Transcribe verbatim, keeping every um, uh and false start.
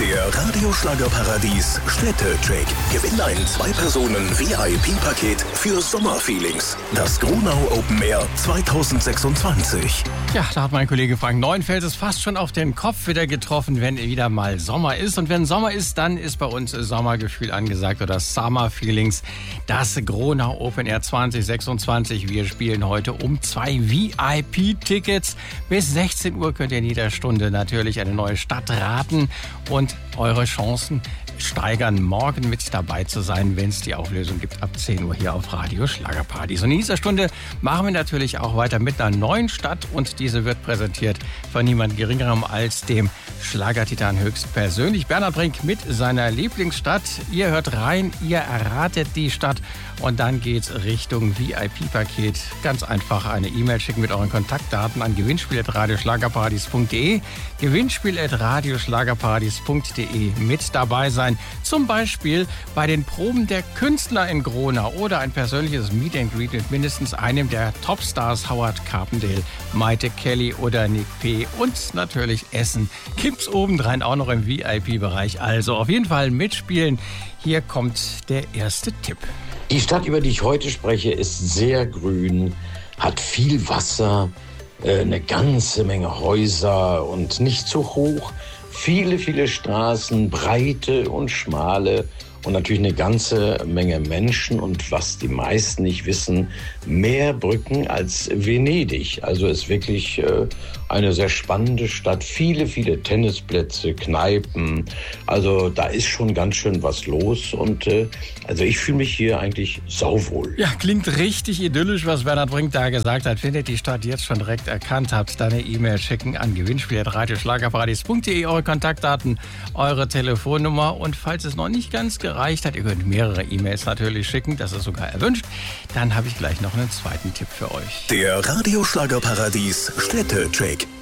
Der Radio-Schlagerparadies Städtecheck. Gewinn ein Zwei-Personen-V I P-Paket für Sommerfeelings. Das Gronau Open Air zwanzig sechsundzwanzig. Ja, da hat mein Kollege Frank Neuenfeld es fast schon auf den Kopf wieder getroffen, wenn wieder mal Sommer ist. Und wenn Sommer ist, dann ist bei uns Sommergefühl angesagt oder Summer Feelings. Das Gronau Open Air zwanzig sechsundzwanzig. Wir spielen heute um zwei V I P-Tickets. Bis sechzehn Uhr könnt ihr in jeder Stunde natürlich eine neue Stadt raten und eure Chancen steigern, morgen mit dabei zu sein, wenn es die Auflösung gibt, ab zehn Uhr hier auf Radio Schlagerpartys. Und in dieser Stunde machen wir natürlich auch weiter mit einer neuen Stadt und diese wird präsentiert von niemand Geringerem als dem Schlagertitan höchstpersönlich. Bernhard Brink mit seiner Lieblingsstadt. Ihr hört rein, ihr erratet die Stadt und dann geht's Richtung V I P-Paket. Ganz einfach eine E-Mail schicken mit euren Kontaktdaten an gewinnspiel at radioschlagerpartys punkt de. gewinnspiel at radioschlagerpartys punkt de. Mit dabei sein. Zum Beispiel bei den Proben der Künstler in Gronau oder ein persönliches Meet and Greet mit mindestens einem der Topstars Howard Carpendale, Maite Kelly oder Nick P. Und natürlich Essen gibt's obendrein auch noch im V I P-Bereich. Also auf jeden Fall mitspielen. Hier kommt der erste Tipp. Die Stadt, über die ich heute spreche, ist sehr grün, hat viel Wasser, eine ganze Menge Häuser und nicht zu hoch. Viele, viele Straßen, breite und schmale und natürlich eine ganze Menge Menschen und was die meisten nicht wissen, mehr Brücken als Venedig. Also ist wirklich äh, eine sehr spannende Stadt. Viele, viele Tennisplätze, Kneipen. Also da ist schon ganz schön was los und äh, also ich fühle mich hier eigentlich sauwohl. Ja, klingt richtig idyllisch, was Bernhard Brink da gesagt hat. Findet die Stadt jetzt schon direkt erkannt habt, dann eine E-Mail schicken an gewinnspiel at radioschlagerpartys punkt de, eure Kontaktdaten, eure Telefonnummer und falls es noch nicht ganz gereicht hat, ihr könnt mehrere E-Mails natürlich schicken, das ist sogar erwünscht, dann habe ich gleich noch einen zweiten Tipp für euch. Der Radio-Schlagerparadies Städtecheck.